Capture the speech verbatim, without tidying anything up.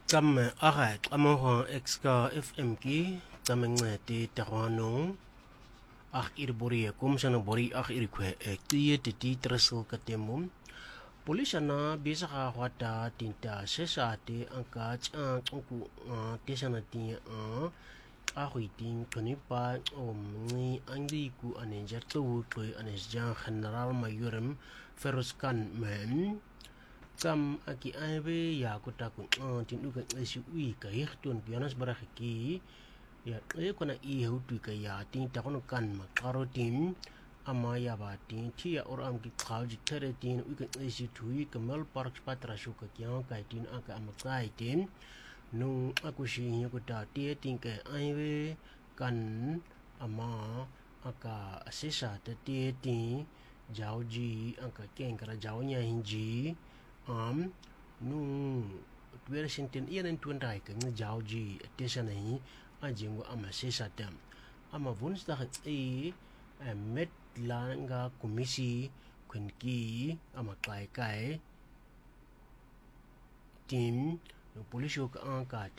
Tama arai amoha exka F M ki tamengwe ti tawanong ak iribori kum sana bori ak irikwe tiye ti ti tresel katemum polisa na bisa ka wata tinta sesate angka chang ku tisana ti a ahui tin kanipa om ni andi ku aneja tu ku anesja general mayorem feroskan men kam aki aibe ya kota ku tin u ka esi ui ka ihtun pianas baraki ya e kona i hutu ka ya tin ta kono kan ma karo tin ama ya ba tin ti ya or am ki khau ji tere tin u ka esi thui ka mal park patra shu ka kya ka tin aka am kai tin nu aku shi yu ko ta ti tin ka aibe kan ama aka asesa ta ti tin jao ji aka ken kara jao nya hinji am nu tuere sinten ian tuan rai ka ng jao ji atesa nahi ajingo ama sesa tam ama vuns da e met langa komisi kwenki ama kai kai tim no polisio ka angka